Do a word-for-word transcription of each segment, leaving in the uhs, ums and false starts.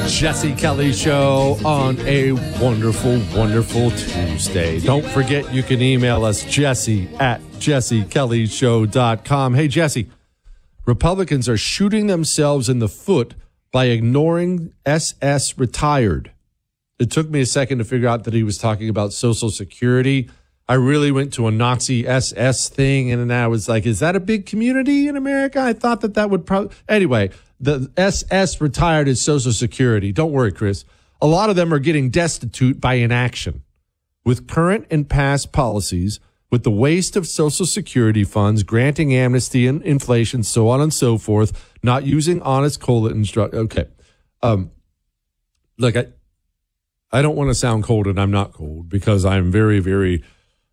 Jesse Kelly Show on a wonderful, wonderful Tuesday. Don't forget you can email us, Jesse at jesse kelly show dot com. Hey, Jesse, Republicans are shooting themselves in the foot by ignoring S S retired. It took me a second to figure out that he was talking about Social Security. I really went to a Nazi S S thing, and then I was like, is that a big community in America? I thought that that would probably... Anyway, the S S retired is Social Security. Don't worry, Chris. A lot of them are getting destitute by inaction. With current and past policies, with the waste of Social Security funds, granting amnesty and inflation, so on and so forth, not using honest COLA instruct. Okay. Um, look, I, I don't want to sound cold, and I'm not cold because I'm very, very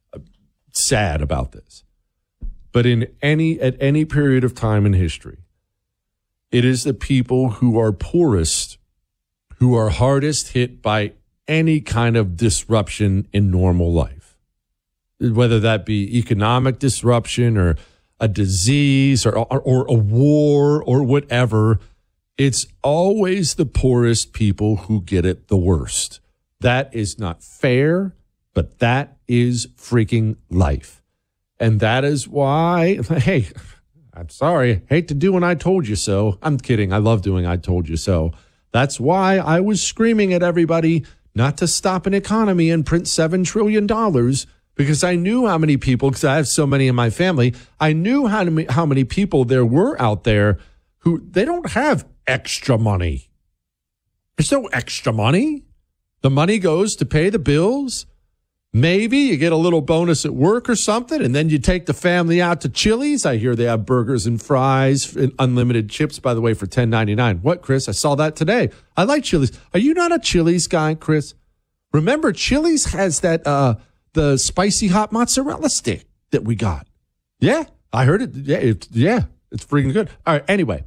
sad about this. But in any at any period of time in history, it is the people who are poorest who are hardest hit by any kind of disruption in normal life, whether that be economic disruption or a disease or, or, or a war or whatever. It's always the poorest people who get it the worst. That is not fair, but that is freaking life. And that is why, hey, I'm sorry, hate to do when I told you so. I'm kidding. I love doing I told you so. That's why I was screaming at everybody not to stop an economy and print seven trillion dollars, because I knew how many people, because I have so many in my family, I knew how many, how many people there were out there who, they don't have extra money. There's no extra money. The money goes to pay the bills. Maybe you get a little bonus at work or something, and then you take the family out to Chili's. I hear they have burgers and fries and unlimited chips, by the way, for ten ninety-nine. What, Chris? I saw that today. I like Chili's. Are you not a Chili's guy, Chris? Remember, Chili's has that uh, the spicy hot mozzarella stick that we got. Yeah, I heard it. Yeah, it, yeah, it's freaking good. All right, anyway.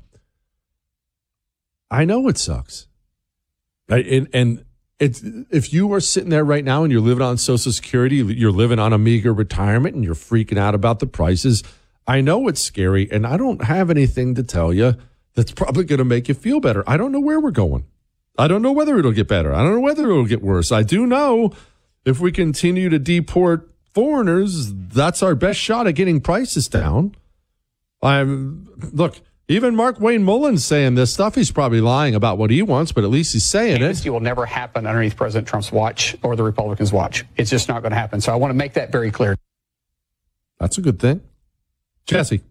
I know it sucks. I, and, and It's, if you are sitting there right now and you're living on Social Security, you're living on a meager retirement and you're freaking out about the prices, I know it's scary, and I don't have anything to tell you that's probably going to make you feel better. I don't know where we're going. I don't know whether it'll get better. I don't know whether it'll get worse. I do know if we continue to deport foreigners, that's our best shot at getting prices down. I'm look. Even Mark Wayne Mullins saying this stuff. He's probably lying about what he wants, but at least he's saying it. Amnesty will never happen underneath President Trump's watch or the Republicans' watch. It's just not going to happen. So I want to make that very clear. That's a good thing. Jesse,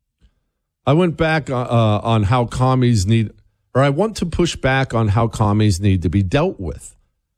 I went back uh, on how commies need, or I want to push back on how commies need to be dealt with.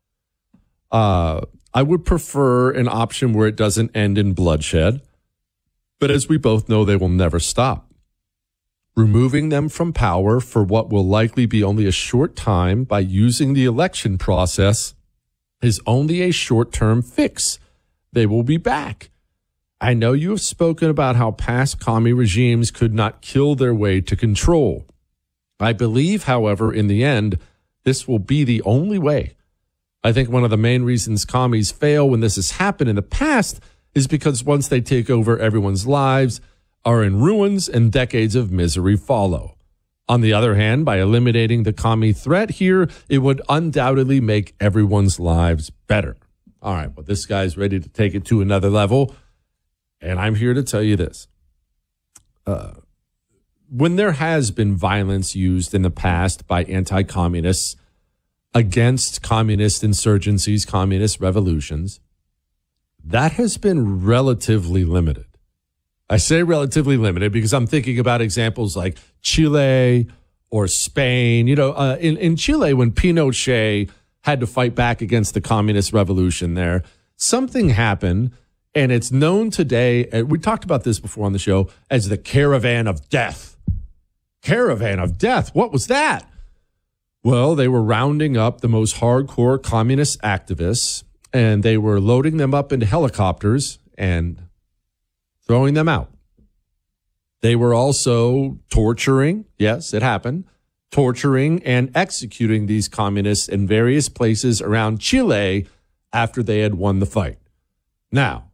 Uh, I would prefer an option where it doesn't end in bloodshed, but as we both know, they will never stop. Removing them from power for what will likely be only a short time by using the election process is only a short-term fix. They will be back. I know you have spoken about how past commie regimes could not kill their way to control. I believe, however, in the end, this will be the only way. I think one of the main reasons commies fail when this has happened in the past is because once they take over everyone's lives, are in ruins and decades of misery follow. On the other hand, by eliminating the commie threat here, it would undoubtedly make everyone's lives better. All right, well, this guy's ready to take it to another level, and I'm here to tell you this. Uh, when there has been violence used in the past by anti-communists against communist insurgencies, communist revolutions, that has been relatively limited. I say relatively limited because I'm thinking about examples like Chile or Spain. You know, uh, in, in Chile, when Pinochet had to fight back against the communist revolution there, something happened, and it's known today, and we talked about this before on the show, as the Caravan of Death. Caravan of Death. What was that? Well, they were rounding up the most hardcore communist activists, and they were loading them up into helicopters and throwing them out. They were also torturing, yes, it happened, torturing and executing these communists in various places around Chile after they had won the fight. Now,